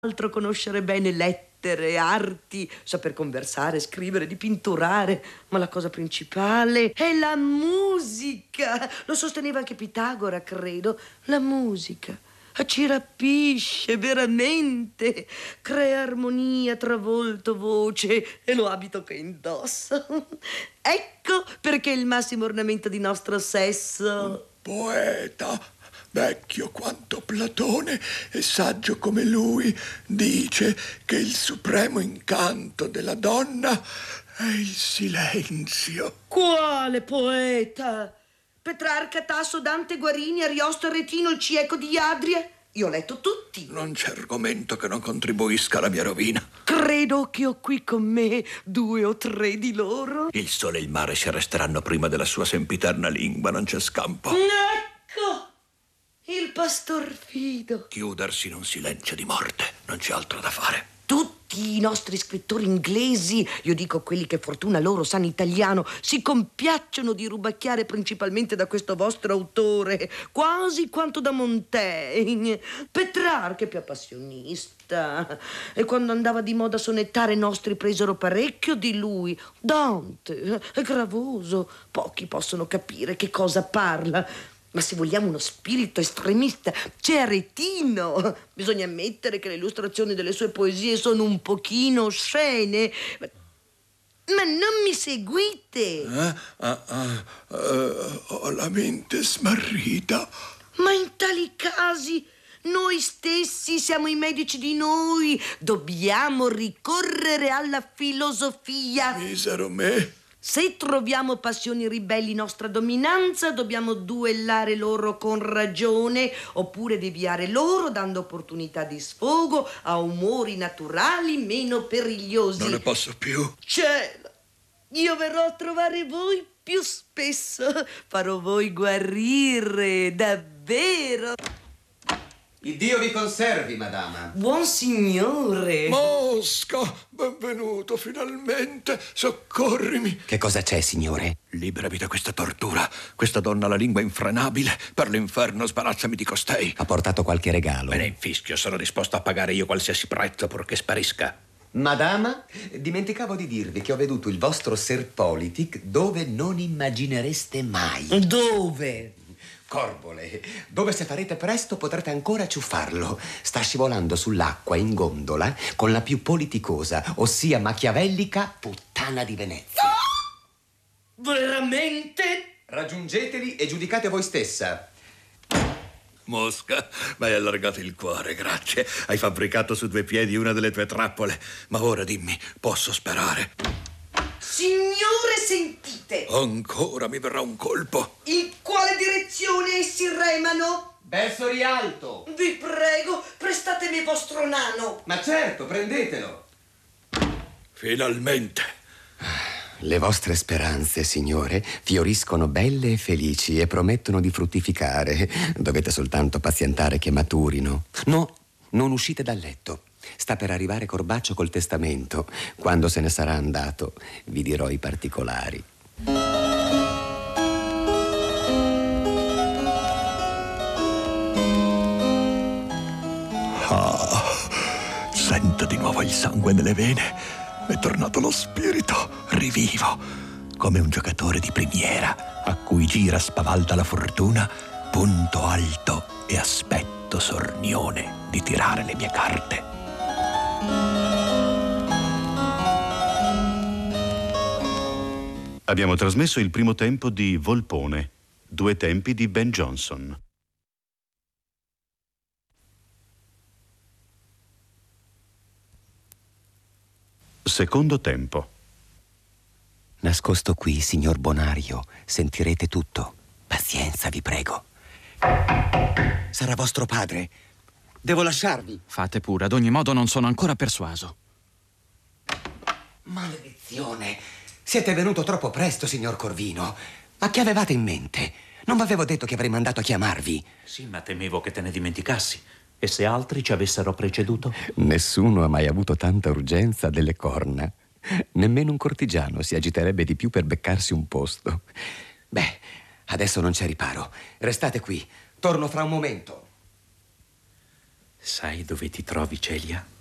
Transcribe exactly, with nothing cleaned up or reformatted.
altro conoscere bene lettere, arti, saper conversare, scrivere, dipinturare, ma la cosa principale è la musica. Lo sosteneva anche Pitagora, credo. La musica ci rapisce veramente, crea armonia tra volto, voce, e lo abito che indosso. Ecco perché è il massimo ornamento di nostro sesso. Un poeta, vecchio quanto Platone e saggio come lui, dice che il supremo incanto della donna è il silenzio. Quale poeta? Petrarca, Tasso, Dante, Guarini, Ariosto, Aretino, il Cieco di Adria? Io ho letto tutti. Non c'è argomento che non contribuisca alla mia rovina. Credo che ho qui con me due o tre di loro. Il sole e il mare si arresteranno prima della sua sempiterna lingua, non c'è scampo. Ecco! Il pastor Fido. Chiudersi in un silenzio di morte, non c'è altro da fare. Tutti i nostri scrittori inglesi, io dico quelli che fortuna loro sanno italiano, si compiacciono di rubacchiare principalmente da questo vostro autore, quasi quanto da Montaigne. Petrarca è più appassionista, e quando andava di moda a sonettare i nostri presero parecchio di lui. Dante è gravoso, pochi possono capire che cosa parla. Ma se vogliamo uno spirito estremista, c'è Aretino. Bisogna ammettere che le illustrazioni delle sue poesie sono un pochino oscene. Ma, ma non mi seguite? Eh? Ah, ah, uh, ho la mente smarrita. Ma in tali casi noi stessi siamo i medici di noi. Dobbiamo ricorrere alla filosofia. Misero me. Se troviamo passioni ribelli nostra dominanza, dobbiamo duellare loro con ragione, oppure deviare loro dando opportunità di sfogo a umori naturali meno perigliosi. Non ne posso più. Cielo, io verrò a trovare voi più spesso. Farò voi guarire, davvero. Il Dio vi conservi, madama. Buon signore. Mosca, benvenuto finalmente. Soccorrimi. Che cosa c'è, signore? Liberami da questa tortura. Questa donna ha la lingua infrenabile. Per l'inferno sbarazzami di costei. Ha portato qualche regalo? Me ne infischio, sono disposto a pagare io qualsiasi prezzo purché sparisca. Madama, dimenticavo di dirvi che ho veduto il vostro Sir Politic dove non immaginereste mai. Dove? Corbole, dove se farete presto potrete ancora ciuffarlo. Sta scivolando sull'acqua in gondola con la più politicosa, ossia machiavellica puttana di Venezia. Oh! Veramente? Raggiungeteli e giudicate voi stessa. Mosca, mi hai allargato il cuore, grazie. Hai fabbricato su due piedi una delle tue trappole. Ma ora dimmi, posso sperare? Signore, sentite. Ancora mi verrà un colpo. In quale direzione essi remano? Verso Rialto. Vi prego, prestatemi il vostro nano. Ma certo, prendetelo. Finalmente. Le vostre speranze, signore, fioriscono belle e felici e promettono di fruttificare. Dovete soltanto pazientare che maturino. No, non uscite dal letto. Sta per arrivare Corbaccio col testamento. Quando se ne sarà andato, vi dirò i particolari. Ah, sento di nuovo il sangue nelle vene. È tornato lo spirito. Rivivo, come un giocatore di primiera a cui gira spavalda la fortuna, punto alto e aspetto sornione di tirare le mie carte. Abbiamo trasmesso il primo tempo di Volpone, due tempi di Ben Jonson. Secondo tempo. Nascosto qui, signor Bonario, sentirete tutto. Pazienza, vi prego. Sarà vostro padre. Devo lasciarvi. Fate pure, ad ogni modo non sono ancora persuaso. Maledizione! Siete venuto troppo presto, signor Corvino. Ma che avevate in mente? Non vi avevo detto che avrei mandato a chiamarvi. Sì, ma temevo che te ne dimenticassi. E se altri ci avessero preceduto? Nessuno ha mai avuto tanta urgenza delle corna. Nemmeno un cortigiano si agiterebbe di più per beccarsi un posto. Beh, adesso non c'è riparo. Restate qui. Torno fra un momento. Sai dove ti trovi, Celia?